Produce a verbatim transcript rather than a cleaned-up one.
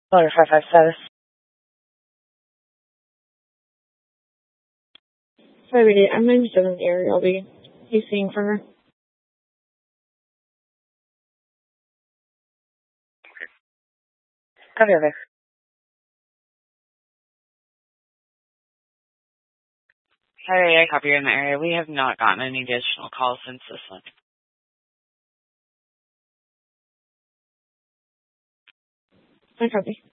Letter five five status. five eighty-eight, I'm ninety-seven in the area. I'll be seeing for her. Copy over. Hi, I copy you in the area. We have not gotten any additional calls since this one. I copy.